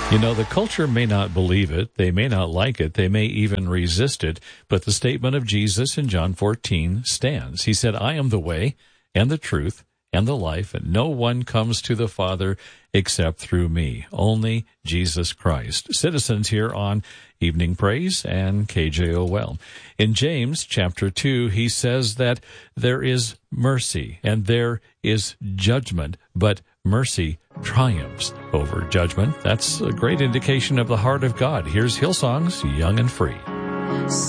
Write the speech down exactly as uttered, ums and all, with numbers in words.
You know, the culture may not believe it, they may not like it, they may even resist it, but the statement of Jesus in John fourteen stands. He said, I am the way and the truth and the life, and no one comes to the Father except through me, only Jesus Christ. Citizens here on Evening Praise and K J O L. In James chapter two, he says that there is mercy and there is judgment, but mercy triumphs over judgment. That's a great indication of the heart of God. Here's Hillsong's Young and Free.